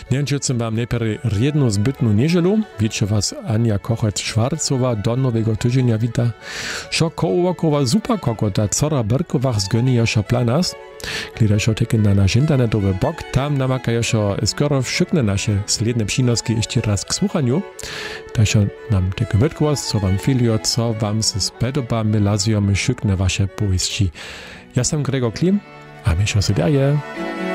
Niemczycem wam najpierw jedną zbytną niedzielu. Wiecie was Ania Kochec-Schwarzowa do nowego tydzienia wita. Szo kołokowa zupa kokota Cora Berkowach zgoni jeszcze planas. Gledajcie tylko na nasz internetowy blog. Tam namakają skoro wszyscy nasze sledne przynoski jeszcze raz k słuchaniu. Takže nam tylko wytkłos, co wam filio, co wam se spodoba, my lazujemy wszyscy wasze powieści. Ja sam Gregor Klim, a my się zdaje.